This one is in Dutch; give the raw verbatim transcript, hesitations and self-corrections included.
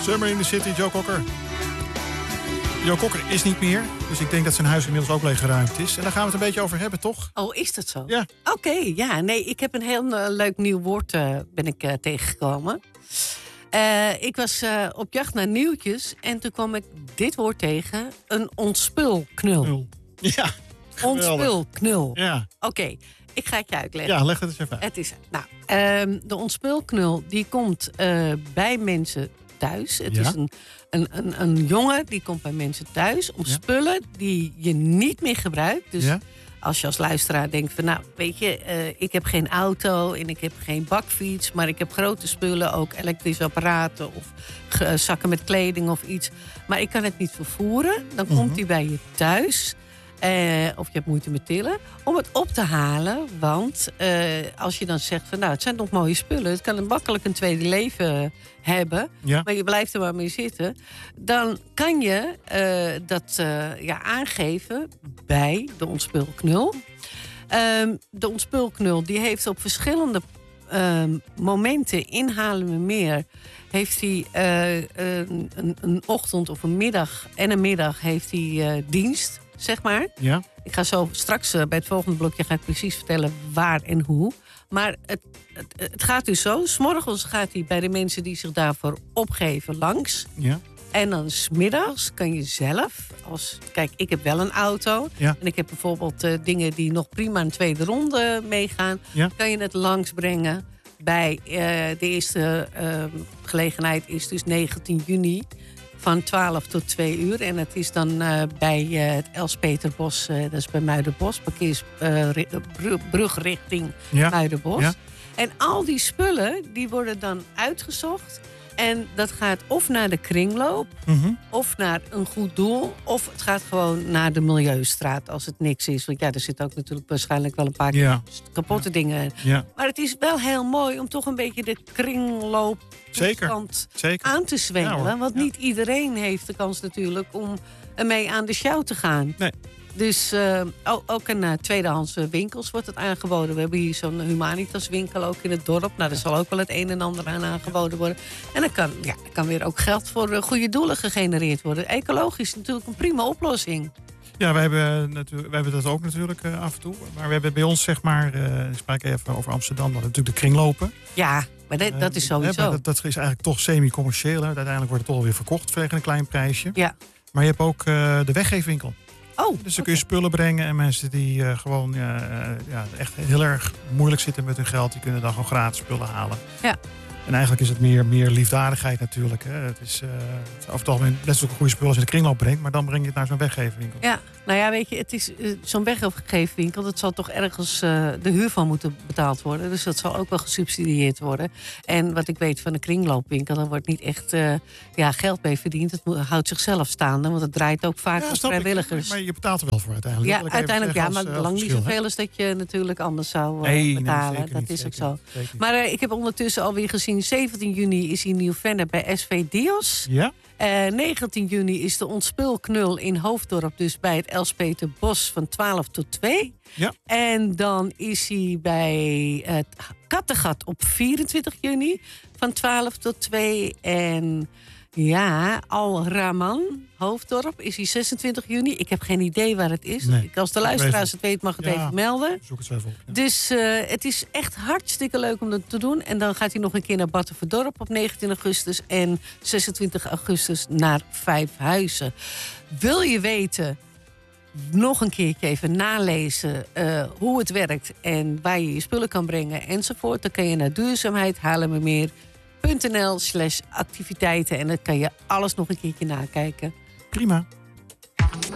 Summer in the City, Joe Cocker. Joe Cocker is niet meer, dus ik denk dat zijn huis inmiddels ook leeggeruimd is. En daar gaan we het een beetje over hebben, toch? Oh, is dat zo? Ja. Oké, okay, ja. Nee, ik heb een heel uh, leuk nieuw woord uh, ben ik uh, tegengekomen. Uh, ik was uh, op jacht naar nieuwtjes en toen kwam ik dit woord tegen. Een ontspulknul. Knul. Ja, ontspulknul. Ja. Oké, okay, ik ga het je uitleggen. Ja, leg het eens even uit. Het is, nou, uh, de ontspulknul die komt uh, bij mensen thuis. Het ja? is een, een, een, een jongen die komt bij mensen thuis om ja? spullen die je niet meer gebruikt. Dus ja? als je als luisteraar denkt van nou, weet je, uh, ik heb geen auto en ik heb geen bakfiets, maar ik heb grote spullen, ook elektrische apparaten of uh, zakken met kleding of iets. Maar ik kan het niet vervoeren. Dan mm-hmm. komt hij bij je thuis. Uh, of je hebt moeite met tillen, om het op te halen. Want uh, als je dan zegt van nou, het zijn nog mooie spullen, het kan een makkelijk een tweede leven hebben, ja. maar je blijft er maar mee zitten, dan kan je uh, dat uh, ja, aangeven bij de ontspulknul. Uh, de ontspulknul die heeft op verschillende uh, momenten in Haarlemmermeer heeft hij uh, een, een, een ochtend of een middag en een middag heeft hij uh, dienst. Zeg maar. Ja. Ik ga zo straks uh, bij het volgende blokje ga ik precies vertellen waar en hoe. Maar het, het, het gaat dus zo. 's Morgens gaat hij bij de mensen die zich daarvoor opgeven langs. Ja. En dan 's middags kan je zelf, als, kijk, ik heb wel een auto. Ja. En ik heb bijvoorbeeld uh, dingen die nog prima een tweede ronde meegaan. Ja. Kan je het langsbrengen. Bij uh, de eerste uh, gelegenheid is dus negentien juni. Van twaalf tot twee uur. En het is dan uh, bij uh, het Elspeterbos, uh, dat is bij Muidenbos. Parkeersbrug uh, richting ja. Muidenbos. Ja. En al die spullen, die worden dan uitgezocht. En dat gaat of naar de kringloop, mm-hmm. of naar een goed doel, of het gaat gewoon naar de Milieustraat als het niks is. Want ja, er zitten ook natuurlijk waarschijnlijk wel een paar ja. kapotte ja. dingen. Ja. Maar het is wel heel mooi om toch een beetje de kringloop Zeker. Zeker. aan te zwengelen. Ja, want ja. niet iedereen heeft de kans natuurlijk om ermee aan de sjouw te gaan. Nee. Dus uh, ook in uh, tweedehands winkels wordt het aangeboden. We hebben hier zo'n Humanitas winkel ook in het dorp. Nou, er zal ook wel het een en ander aan aangeboden worden. En dan kan, ja, er kan weer ook geld voor uh, goede doelen gegenereerd worden. Ecologisch natuurlijk een prima oplossing. Ja, wij hebben, natuurlijk, wij hebben dat ook natuurlijk uh, af en toe. Maar we hebben bij ons, zeg maar, uh, ik spreek even over Amsterdam, maar natuurlijk de kringlopen. Ja, maar dat, dat is sowieso. Uh, dat, dat is eigenlijk toch semi-commercieel. Hè. Uiteindelijk wordt het toch alweer verkocht tegen een klein prijsje. Ja. Maar je hebt ook uh, de weggeefwinkel. Oh, dus dan okay. kun je spullen brengen en mensen die uh, gewoon uh, ja, echt heel erg moeilijk zitten met hun geld, die kunnen dan gewoon gratis spullen halen. Ja. En eigenlijk is het meer, meer liefdadigheid natuurlijk. Hè. Het is uh, over het algemeen best ook een goede spullen als je de kringloop brengt, maar dan breng je het naar zo'n weggeefwinkel. Ja, nou ja, weet je, het is uh, zo'n weggeefwinkel, dat zal toch ergens uh, de huur van moeten betaald worden. Dus dat zal ook wel gesubsidieerd worden. En wat ik weet van de kringloopwinkel, daar wordt niet echt uh, ja, geld mee verdiend. Het moet, houdt zichzelf staande, want het draait ook vaak ja, om vrijwilligers. Ik, maar je betaalt er wel voor uiteindelijk. Ja, uiteindelijk ja, maar als, uh, lang niet zoveel als dat je natuurlijk anders zou uh, nee, betalen. Nee, dat niet, is zeker ook niet, zo. niet. Maar uh, ik heb ondertussen alweer gezien, zeventien juni is hij in Nieuw-Vennep bij S V Dios. Ja. Uh, negentien juni is de ontspulknul in Hoofddorp, dus bij het Elspeterbos van twaalf tot twee. Ja. En dan is hij bij het Kattegat op vierentwintig juni van twaalf tot twee. En ja, Al Rahman, Hoofddorp, is hij zesentwintig juni. Ik heb geen idee waar het is. Nee. Als de luisteraars het weet, mag het ja, even melden. Zoek het zo even op. Ja. Dus uh, het is echt hartstikke leuk om dat te doen. En dan gaat hij nog een keer naar Battenverdorp op negentien augustus... en zesentwintig augustus naar Vijfhuizen. Wil je weten, nog een keertje even nalezen uh, hoe het werkt... en waar je je spullen kan brengen enzovoort... dan kan je naar duurzaamheid Haarlemmermeer punt n l slash activiteiten. En dan kan je alles nog een keertje nakijken. Prima.